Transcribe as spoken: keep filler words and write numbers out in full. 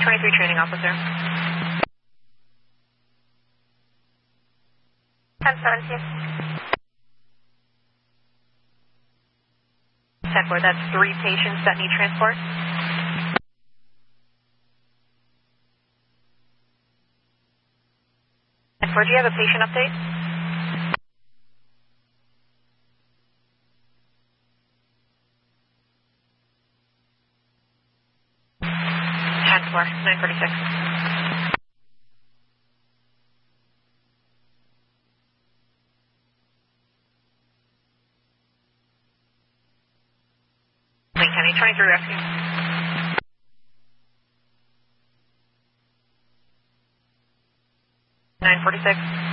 twenty-three training officer. ten seventeen. ten four, that's three patients that need transport. ten four, do you have a patient update? ten four, nine forty-six. Lake County, twenty-three rescue. nine forty-six.